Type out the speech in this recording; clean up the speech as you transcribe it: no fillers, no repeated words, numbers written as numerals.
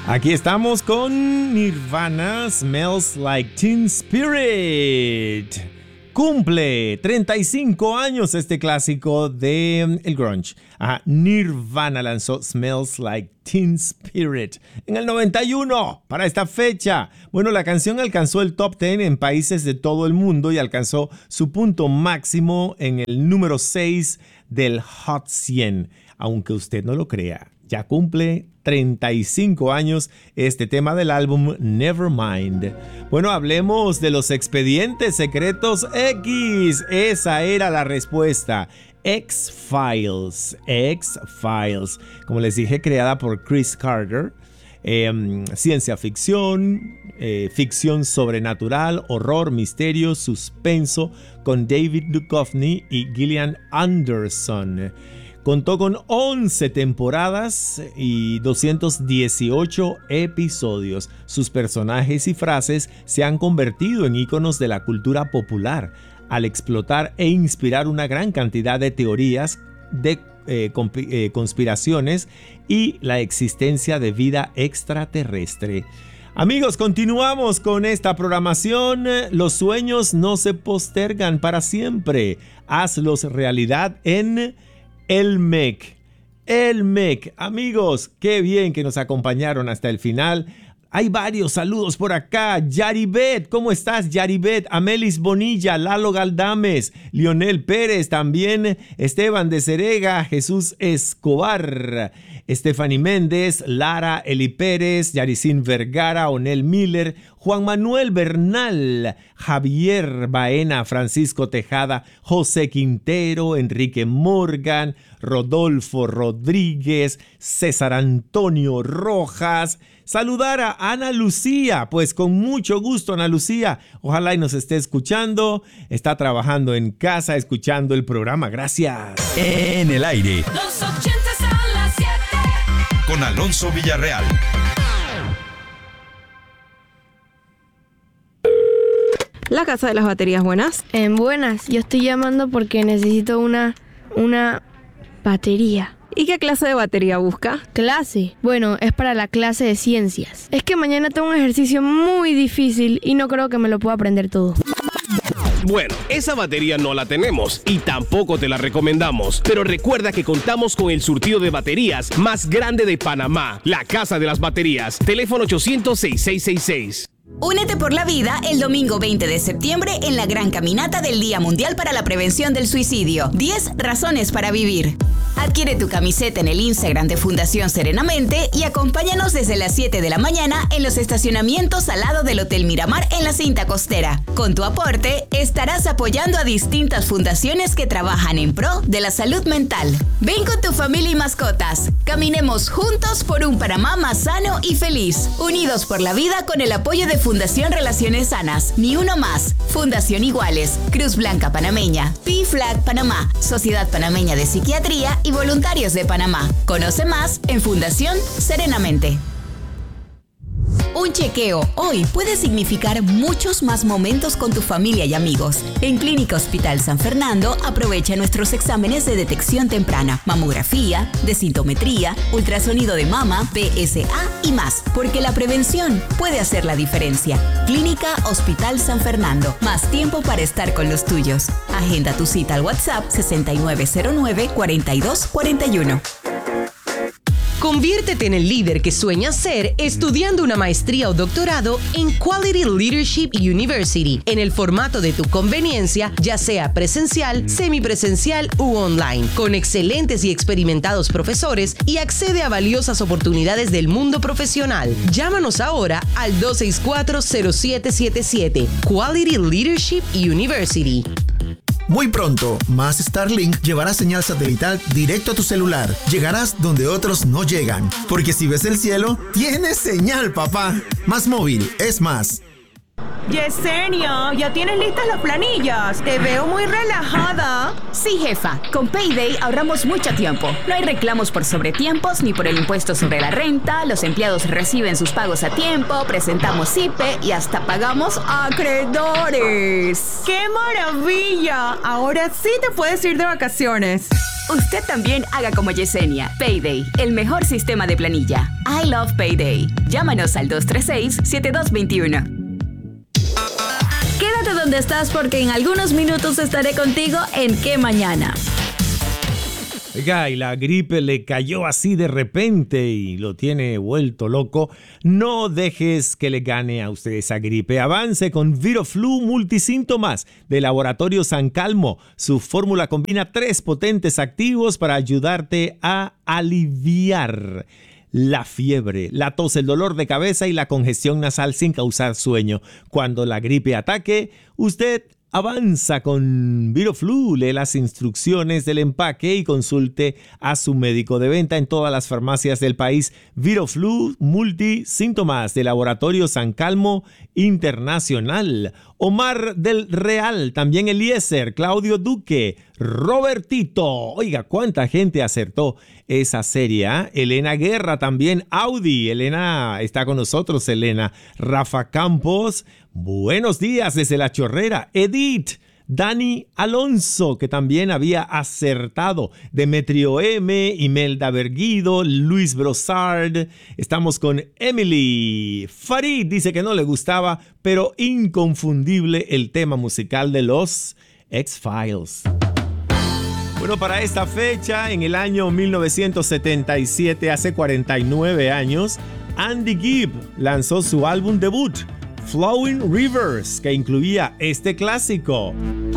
Aquí estamos con Nirvana, Smells Like Teen Spirit. Cumple 35 años este clásico de el grunge. Nirvana lanzó Smells Like Teen Spirit en el 91 para esta fecha. Bueno, la canción alcanzó el top 10 en países de todo el mundo y alcanzó su punto máximo en el número 6 del Hot 100. Aunque usted no lo crea, ya cumple 35 años este tema del álbum Nevermind. Bueno, hablemos de los expedientes secretos X. Esa era la respuesta. X-Files. X-Files. Como les dije, creada por Chris Carter. Ciencia ficción, ficción sobrenatural, horror, misterio, suspenso, con David Duchovny y Gillian Anderson. Contó con 11 temporadas y 218 episodios. Sus personajes y frases se han convertido en íconos de la cultura popular al explotar e inspirar una gran cantidad de teorías de conspiraciones y la existencia de vida extraterrestre. Amigos, continuamos con esta programación. Los sueños no se postergan para siempre. Hazlos realidad en El MEC. El MEC. Amigos, qué bien que nos acompañaron hasta el final. Hay varios saludos por acá. Yaribet, ¿cómo estás, Yaribet? Amelis Bonilla, Lalo Galdames, Lionel Pérez, también Esteban de Cerega, Jesús Escobar, Stephanie Méndez, Lara Eli Pérez, Yaricín Vergara, Onel Miller, Juan Manuel Bernal, Javier Baena, Francisco Tejada, José Quintero, Enrique Morgan, Rodolfo Rodríguez, César Antonio Rojas. Saludar a Ana Lucía, pues con mucho gusto, Ana Lucía. Ojalá y nos esté escuchando. Está trabajando en casa, escuchando el programa. Gracias. En el aire. Los 80s a las 7. Con Alonso Villarreal. La Casa de las Baterías, buenas. Buenas, yo estoy llamando porque necesito una batería. ¿Y qué clase de batería busca? ¿Clase? Bueno, es para la clase de ciencias. Es que mañana tengo un ejercicio muy difícil y no creo que me lo pueda aprender todo. Bueno, esa batería no la tenemos y tampoco te la recomendamos. Pero recuerda que contamos con el surtido de baterías más grande de Panamá. La Casa de las Baterías. Teléfono 800-6666. Únete por la vida el domingo 20 de septiembre en la gran caminata del Día Mundial para la Prevención del Suicidio. 10 razones para vivir. Adquiere tu camiseta en el Instagram de Fundación Serenamente y acompáñanos desde las 7 de la mañana en los estacionamientos al lado del Hotel Miramar en la cinta costera. Con tu aporte estarás apoyando a distintas fundaciones que trabajan en pro de la salud mental. Ven con tu familia y mascotas. Caminemos juntos por un Panamá más sano y feliz. Unidos por la vida con el apoyo de Fundación Relaciones Sanas. Ni uno más. Fundación Iguales. Cruz Blanca Panameña. PFLAG Panamá. Sociedad Panameña de Psiquiatría y Voluntarios de Panamá. Conoce más en Fundación Serenamente. Un chequeo hoy puede significar muchos más momentos con tu familia y amigos. En Clínica Hospital San Fernando aprovecha nuestros exámenes de detección temprana, mamografía, densitometría, ultrasonido de mama, PSA y más, porque la prevención puede hacer la diferencia. Clínica Hospital San Fernando, más tiempo para estar con los tuyos. Agenda tu cita al WhatsApp 6909-4241. Conviértete en el líder que sueñas ser estudiando una maestría o doctorado en Quality Leadership University en el formato de tu conveniencia, ya sea presencial, semipresencial u online, con excelentes y experimentados profesores y accede a valiosas oportunidades del mundo profesional. Llámanos ahora al 264-0777. Quality Leadership University. Muy pronto, Más Starlink llevará señal satelital directo a tu celular. Llegarás donde otros no llegan. Porque si ves el cielo, tienes señal, papá. Más móvil es más. Yesenia, ¿ya tienes listas las planillas? Te veo muy relajada. Sí, jefa. Con Payday ahorramos mucho tiempo. No hay reclamos por sobretiempos ni por el impuesto sobre la renta. Los empleados reciben sus pagos a tiempo, presentamos IPE y hasta pagamos acreedores. ¡Qué maravilla! Ahora sí te puedes ir de vacaciones. Usted también haga como Yesenia. Payday, el mejor sistema de planilla. I love Payday. Llámanos al 236-7221. Quédate donde estás porque en algunos minutos estaré contigo en ¿Qué Mañana? Oiga, y la gripe le cayó así de repente y lo tiene vuelto loco. No dejes que le gane a usted esa gripe. Avance con Viroflu Multisíntomas de Laboratorio San Calmo. Su fórmula combina 3 potentes activos para ayudarte a aliviar la fiebre, la tos, el dolor de cabeza y la congestión nasal sin causar sueño. Cuando la gripe ataque, usted avanza con Viroflu, lee las instrucciones del empaque y consulte a su médico de venta en todas las farmacias del país. Viroflu Multisíntomas de Laboratorio San Calmo Internacional. Omar del Real, también Eliezer, Claudio Duque, Robertito. Oiga, cuánta gente acertó esa serie, ¿eh? Elena Guerra también, Audi. Elena está con nosotros, Elena. Rafa Campos, buenos días desde La Chorrera. Edith, Dani Alonso, que también había acertado. Demetrio M, Imelda Berguido, Luis Brossard. Estamos con Emily. Farid dice que no le gustaba, pero inconfundible el tema musical de los X-Files. Bueno, para esta fecha, en el año 1977, hace 49 años, Andy Gibb lanzó su álbum debut, Flowing Rivers, que incluía este clásico.